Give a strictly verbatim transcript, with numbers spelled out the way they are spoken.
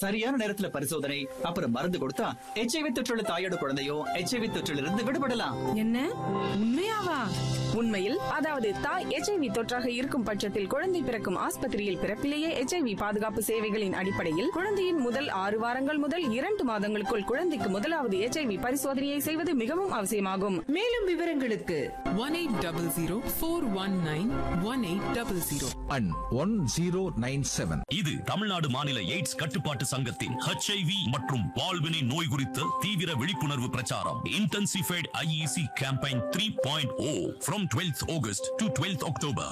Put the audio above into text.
சரியான நேரத்துல பரிசோதனை அப்புறம் மருந்து கொடுத்தா எச்ஐவி தொற்றுள்ள தாயோட குழந்தையும் எச்ஐவி தொற்றில் இருந்து விடுபடலாம். என்ன உண்மையாவா? உண்மையில், அதாவது தாய் எச்ஐவி தொற்றாக இருக்கும் பட்சத்தில் குழந்தை பிறக்கும் ஆஸ்பத்திரியில் பிறப்பிலேயே எச்ஐவி பாதுகாப்பு சேவைகளின் அடிப்படையில் குழந்தையின் முதல் ஆறு வாரங்கள் முதல் இரண்டு மாதங்களுக்குள் குழந்தைக்கு முதலாவது எச்ஐவி பரிசோதனையை செய்வது மிகவும் அவசியமாகும். மேலும் விவரங்களுக்கு one eight zero zero four one nine one eight zero zero and one zero nine seven. இது தமிழ்நாடு மாநில எய்ட்ஸ் கட்டுப்பாட்டு சங்கத்தின் ஹெச்ஐவி மற்றும் பால்வினை நோய் குறித்த தீவிர விழிப்புணர்வு பிரச்சாரம். Intensified IEC campaign three point O from twelfth August to twelfth October.